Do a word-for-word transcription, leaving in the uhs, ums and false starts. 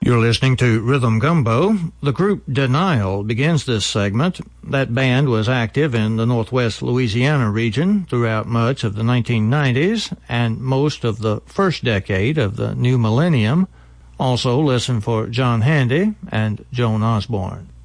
You're listening to Rhythm Gumbo. The group Denial begins this segment. That band was active in the northwest Louisiana region throughout much of the nineteen nineties and most of the first decade of the new millennium. Also listen for John Handy and Joan Osborne.